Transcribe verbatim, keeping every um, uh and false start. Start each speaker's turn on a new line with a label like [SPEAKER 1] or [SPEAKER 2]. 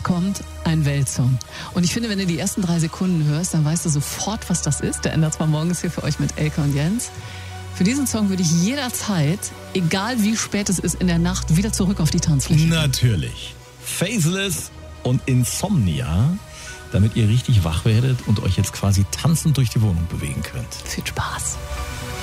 [SPEAKER 1] Jetzt kommt ein Weltsong. Und ich finde, wenn du die ersten drei Sekunden hörst, dann weißt du sofort, was das ist. Der ändert zwar morgens hier für euch mit Elke und Jens. Für diesen Song würde ich jederzeit, egal wie spät es ist in der Nacht, wieder zurück auf die Tanzfläche.
[SPEAKER 2] Natürlich. Faceless und Insomnia, damit ihr richtig wach werdet und euch jetzt quasi tanzend durch die Wohnung bewegen könnt.
[SPEAKER 1] Viel Spaß.